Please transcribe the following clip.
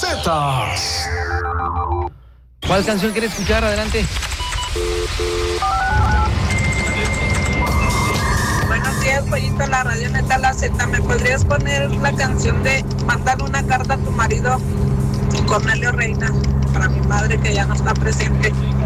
Zetas. ¿Cuál canción quiere escuchar? Adelante. Buenos días, Pollito, la radio Neta La Z. ¿Me podrías poner la canción de Mándale una carta a tu marido, Cornelio Reina, para mi madre que ya no está presente?